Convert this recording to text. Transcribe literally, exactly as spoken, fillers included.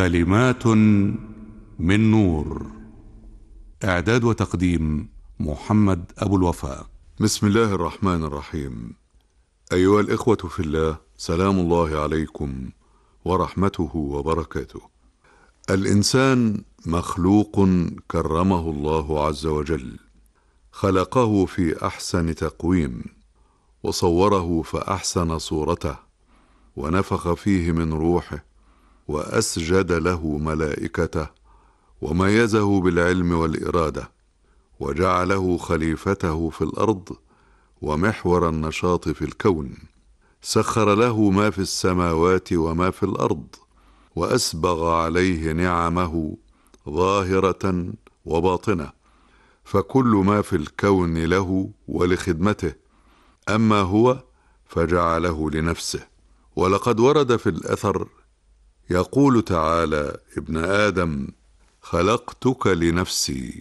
كلمات من نور. إعداد وتقديم محمد أبو الوفاء. بسم الله الرحمن الرحيم. أيها الإخوة في الله، سلام الله عليكم ورحمته وبركاته. الإنسان مخلوق كرمه الله عز وجل، خلقه في أحسن تقويم، وصوره فأحسن صورته، ونفخ فيه من روحه، وأسجد له ملائكته، وميزه بالعلم والإرادة، وجعله خليفته في الأرض ومحور النشاط في الكون. سخر له ما في السماوات وما في الأرض، وأسبغ عليه نعمه ظاهرة وباطنة، فكل ما في الكون له ولخدمته، أما هو فجعله لنفسه. ولقد ورد في الأثر يقول تعالى: ابن آدم خلقتك لنفسي،